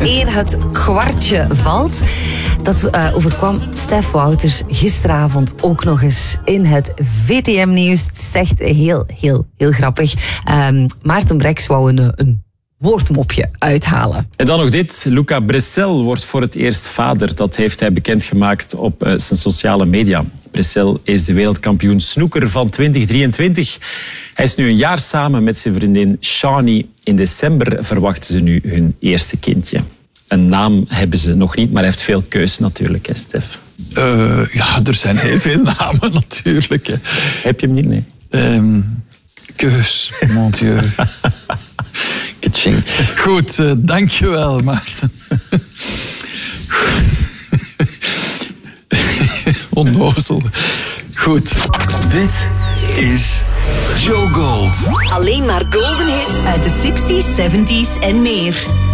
eer het kwartje valt. Dat overkwam Stef Wouters gisteravond ook nog eens in het VTM-nieuws. Het is echt heel grappig. Maarten Breks wou een woordmopje uithalen. En dan nog dit. Luca Bressel wordt voor het eerst vader. Dat heeft hij bekendgemaakt op zijn sociale media. Bressel is de wereldkampioen snooker van 2023. Hij is nu een jaar samen met zijn vriendin Shani. In december verwachten ze nu hun eerste kindje. Een naam hebben ze nog niet, maar hij heeft veel keus natuurlijk, hè, Stef? Ja, er zijn heel veel namen natuurlijk. Hè. Heb je hem niet? Nee. Keus, mon dieu. Ketching. Goed, dankjewel, Maarten. Onnozel. Goed. Dit is Joe Gold. Alleen maar golden hits uit de 60s, 70s en meer.